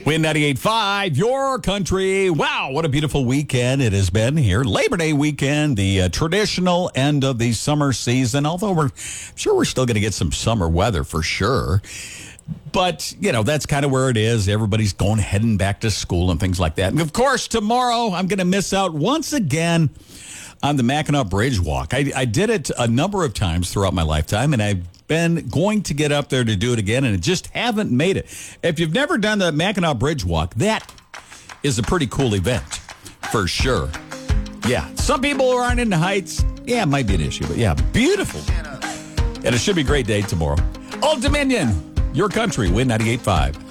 Win 98.5, your country. Wow, what a beautiful weekend it has been here. Labor Day weekend, the traditional end of the summer season, although I'm sure we're still going to get some summer weather for sure. But, that's kind of where it is. Everybody's heading back to school and things like that. And, of course, tomorrow I'm going to miss out once again on the Mackinac Bridge Walk. I did it a number of times throughout my lifetime, and I've been going to get up there to do it again, and I just haven't made it. If you've never done the Mackinac Bridge Walk, that is a pretty cool event, for sure. Yeah, some people who aren't into heights, it might be an issue, but yeah, beautiful. And it should be a great day tomorrow. Old Dominion, your country, Win 98.5.